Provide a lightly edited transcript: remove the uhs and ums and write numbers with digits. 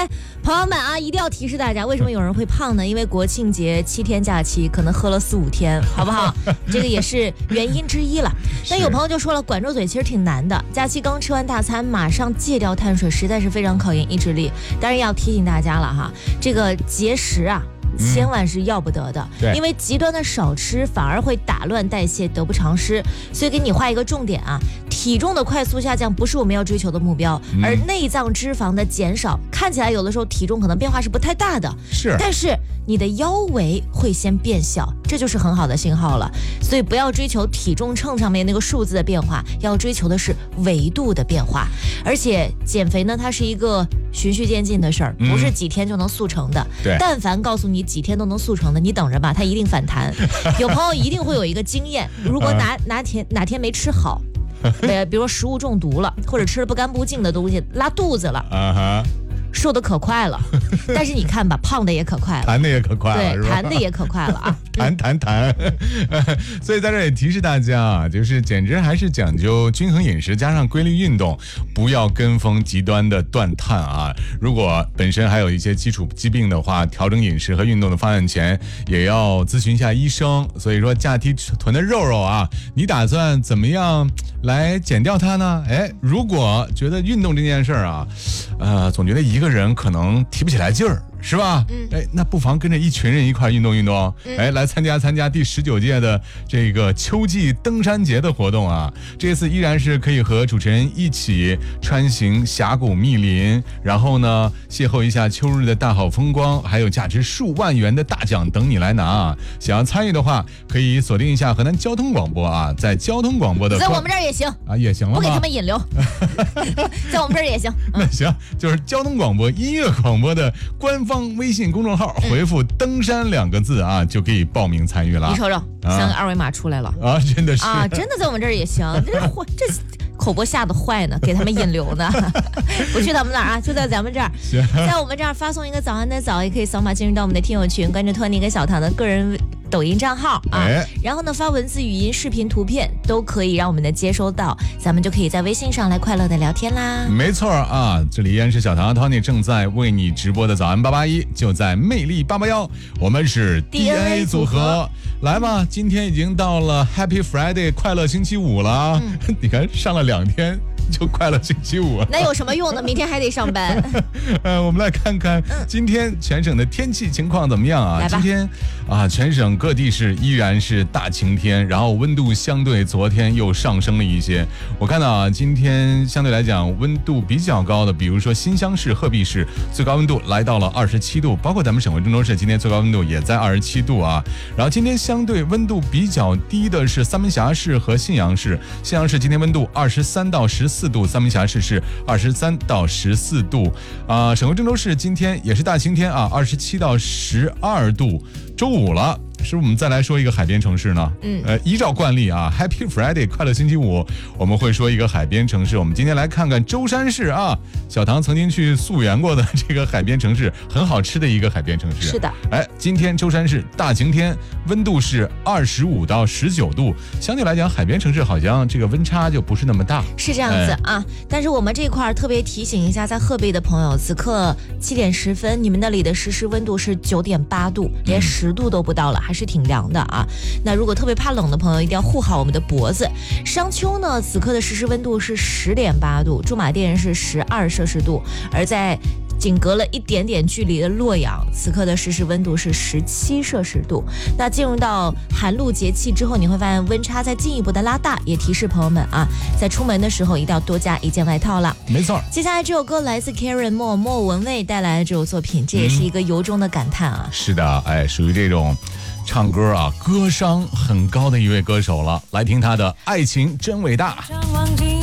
来，朋友们啊，一定要提示大家，为什么有人会胖呢？因为国庆节7天假期，可能喝了4、5天，好不好？这个也是原因之一了。但有朋友就说了，管住嘴其实挺难的，假期刚吃完大餐，马上戒掉碳水，实在是非常考验意志力。当然要提醒大家了哈，这个节食啊。千万是要不得的，因为极端的少吃反而会打乱代谢，得不偿失。所以给你画一个重点啊，体重的快速下降不是我们要追求的目标，而内脏脂肪的减少，看起来有的时候体重可能变化是不太大的，但是你的腰围会先变小，这就是很好的信号了。所以不要追求体重秤上面那个数字的变化，要追求的是维度的变化。而且减肥呢，它是一个循序渐进的事儿，不是几天就能速成的。但凡告诉你几天都能速成的，你等着吧，它一定反弹。有朋友一定会有一个经验，如果哪天没吃好，比如说食物中毒了，或者吃了不干不净的东西，拉肚子了。瘦的可快了，但是你看吧，胖的也可快了， 弹的也可快了， 对，弹的也可快了啊， 弹。所以在这里提示大家啊，就是简直还是讲究均衡饮食加上规律运动，不要跟风极端的断碳啊。如果本身还有一些基础疾病的话，调整饮食和运动的方案前也要咨询一下医生。所以说假期囤的肉啊，你打算怎么样来减掉它呢？如果觉得运动这件事儿啊，总觉得一个人可能提不起来劲儿，是吧？那不妨跟着一群人一块运动运动，来参加第19届的这个秋季登山节的活动啊！这次依然是可以和主持人一起穿行峡谷密林，然后呢邂逅一下秋日的大好风光，还有价值数万元的大奖等你来拿啊！想要参与的话，可以锁定一下河南交通广播啊，在交通广播的在我们这儿也行啊，也行了吗？ 不给他们引流，在我们这儿也行。 那行，就是交通广播音乐广播的官方微信公众号回复登山2个字啊，就可以报名参与了。 你瞅瞅，3个二维码出来了啊， 真的是啊，真的在我们这儿也行。这口播下的坏呢，给他们引流呢。不去他们那儿啊，就在咱们这儿，在我们这儿发送一个早安的早，也可以扫码进入到我们的听友群，关注托尼跟小唐的个人抖音账号啊，然后呢发文字、语音、视频、图片都可以让我们的接收到，咱们就可以在微信上来快乐的聊天啦。 没错啊，这里依然是小唐Tony正在为你直播的早安881，就在魅力881，我们是 DNA 组合。来吧，今天已经到了 Happy Friday 快乐星期五了，你看上了2天就快乐星期五了， 那有什么用呢？明天还得上班。 我们来看看今天全省的天气情况怎么样啊？今天啊，全省各地是依然是大晴天，然后温度相对昨天又上升了一些。我看到啊，今天相对来讲温度比较高的，比如说新乡市、鹤壁市，最高温度来到了27度，包括咱们省会郑州市，今天最高温度也在27度啊。然后今天相对温度比较低的是三门峡市和信阳市，信阳市今天温度23到14度，三门峡市是23到14度啊。省会郑州市今天也是大晴天啊，27到12度。周五了，是不是我们再来说一个海边城市呢？依照惯例啊 ，Happy Friday 快乐星期五，我们会说一个海边城市。我们今天来看看舟山市啊，小唐曾经去溯源过的这个海边城市，很好吃的一个海边城市。 是的， 今天舟山市大晴天，温度是25到19度，相对来讲海边城市好像这个温差就不是那么大。 是这样子啊，但是我们这块特别提醒一下，在鹤壁的朋友，此刻7点10分，你们那里的实时温度是9.8度，连10度都不到了，还是挺凉的啊。那如果特别怕冷的朋友，一定要护好我们的脖子。商丘呢，此刻的实时温度是10.8度，驻马店是12摄氏度，而在仅隔了一点点距离的洛阳，此刻的实时温度是17摄氏度。那进入到寒露节气之后，你会发现温差在进一步的拉大，也提示朋友们啊，在出门的时候一定要多加一件外套了。 没错， 接下来这首歌来自 Karen 莫文蔚带来的这首作品，这也是一个由衷的感叹啊。 是的，属于这种唱歌啊歌商很高的一位歌手了，来听他的《爱情真伟大》。